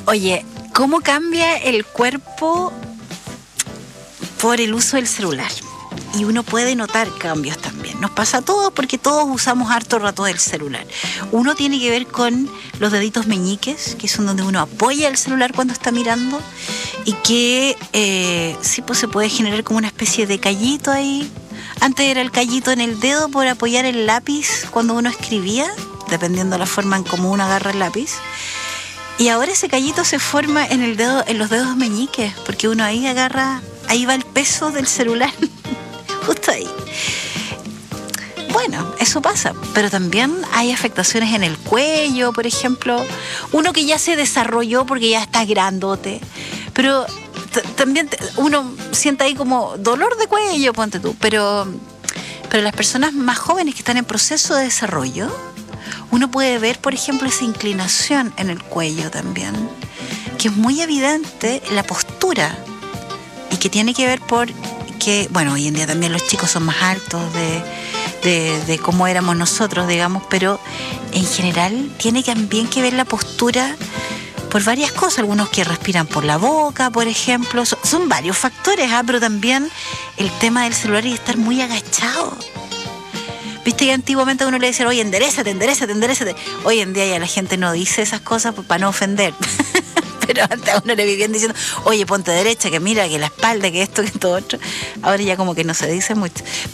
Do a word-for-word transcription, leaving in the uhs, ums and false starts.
Oye, ¿cómo cambia el cuerpo por el uso del celular? Y uno puede notar cambios también. Nos pasa a todos porque todos usamos harto rato del celular. Uno tiene que ver con los deditos meñiques, que son donde uno apoya el celular cuando está mirando, y que eh, sí, pues se puede generar como una especie de callito ahí. Antes era el callito en el dedo por apoyar el lápiz cuando uno escribía, dependiendo de la forma en cómo uno agarra el lápiz. Y ahora ese callito se forma en el dedo, en los dedos meñiques, porque uno ahí agarra, ahí va el peso del celular. Justo ahí. Bueno, eso pasa, pero también hay afectaciones en el cuello, por ejemplo. Uno que ya se desarrolló porque ya está grandote, pero t- también t- uno siente ahí como dolor de cuello, ponte tú. Pero, pero las personas más jóvenes que están en proceso de desarrollo, uno puede ver, por ejemplo, esa inclinación en el cuello también, que es muy evidente en la postura y que tiene que ver por que, bueno, hoy en día también los chicos son más altos de, de, de cómo éramos nosotros, digamos, pero en general tiene también que ver la postura por varias cosas. Algunos que respiran por la boca, por ejemplo, son, son varios factores, ¿ah? Pero también el tema del celular y estar muy agachado. Viste que antiguamente a uno le decía, oye, enderézate, enderézate, enderézate. Hoy en día ya la gente no dice esas cosas para no ofender. Pero antes a uno le vivían diciendo, oye, ponte derecha, que mira, que la espalda, que esto, que todo otro. Ahora ya como que no se dice mucho.